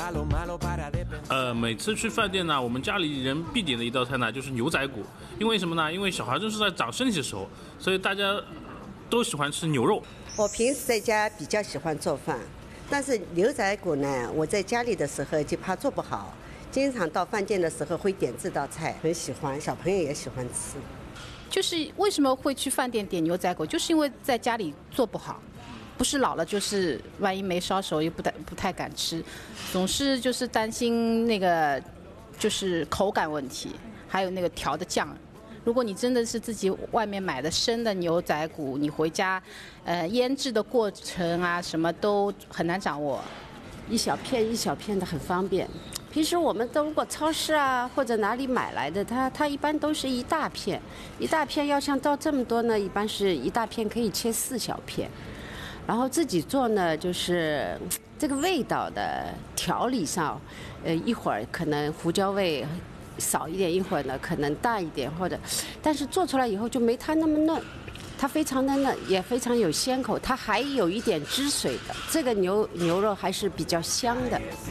每次去饭店呢，我们家里人必点的一道菜呢就是牛仔骨，因为什么呢？因为小孩正是在长身体的时候，所以大家都喜欢吃牛肉。 我平时在家比较喜欢做饭，但是牛仔骨呢，我在家里的时候就怕做不好，经常到饭店的时候会点这道菜，很喜欢，小朋友也喜欢吃。 就是为什么会去饭店点牛仔骨，就是因为在家里做不好。不是老了，就是万一没烧熟，又不太敢吃，总是就是担心那个就是口感问题，还有那个调的酱。如果你真的是自己外面买的生的牛仔骨，你回家，腌制的过程啊，什么都很难掌握。 一小片一小片的很方便。平时我们都如果超市啊或者哪里买来的，它一般都是一大片，一大片要像到这么多呢，一般是一大片可以切4小片。然后自己做呢，就是这个味道的调理上，一会儿可能胡椒味少一点，一会儿呢可能淡一点，但是做出来以后就没它那么嫩，它非常的嫩，也非常有鲜口，它还有一点汁水的，这个牛肉还是比较香的。